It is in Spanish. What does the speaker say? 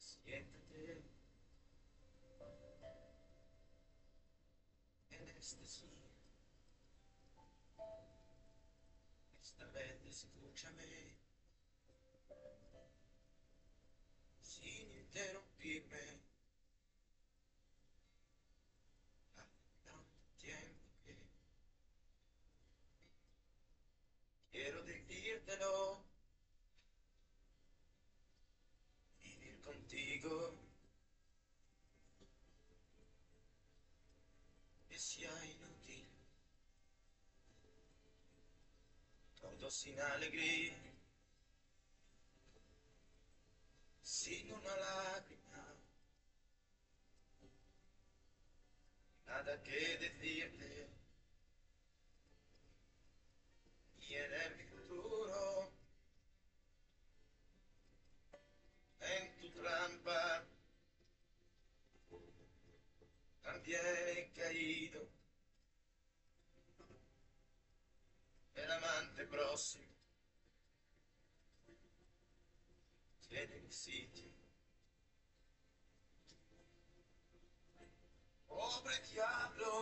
Siéntate en este sillón. Esta vez escúchame sin interrumpirme. Hace tanto tiempo que quiero decírtelo, vivir contigo, que sea inútil, todo sin alegría, sin una lágrima, nada que decirte. Y en el futuro, en tu trampa, también he caído. El amante próximo tiene mi sitio. Pobre diablo,